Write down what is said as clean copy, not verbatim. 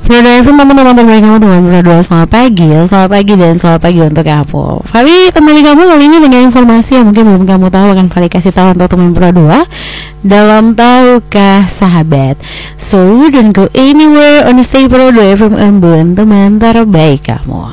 Pro2 FM, teman-teman terbaik kamu, teman Pro2. Selamat pagi, selamat pagi dan selamat pagi untuk kamu. Fali temani kamu kali ini dengan informasi yang mungkin belum kamu tahu, akan Fali kasih tahu untuk teman Pro2 dalam Tahukah Sahabat. So don't go anywhere, on stay Pro2 FM, teman terbaik kamu.